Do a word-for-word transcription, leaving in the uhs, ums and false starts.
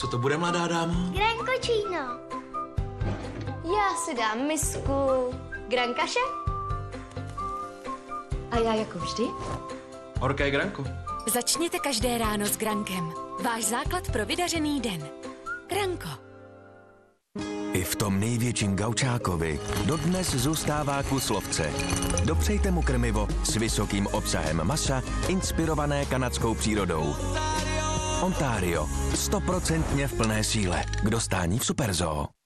Co to bude, mladá dáma? Grankočíno. Já si dám misku grankaše. A já jako vždy. Horké granko. Začněte každé ráno s Grankem. Váš základ pro vydařený den. Granko. I v tom největším gaučákovi dodnes zůstává kus lovce. Dopřejte mu krmivo s vysokým obsahem masa, inspirované kanadskou přírodou. Ontario. Stoprocentně v plné síle. K dostání v Superzoo.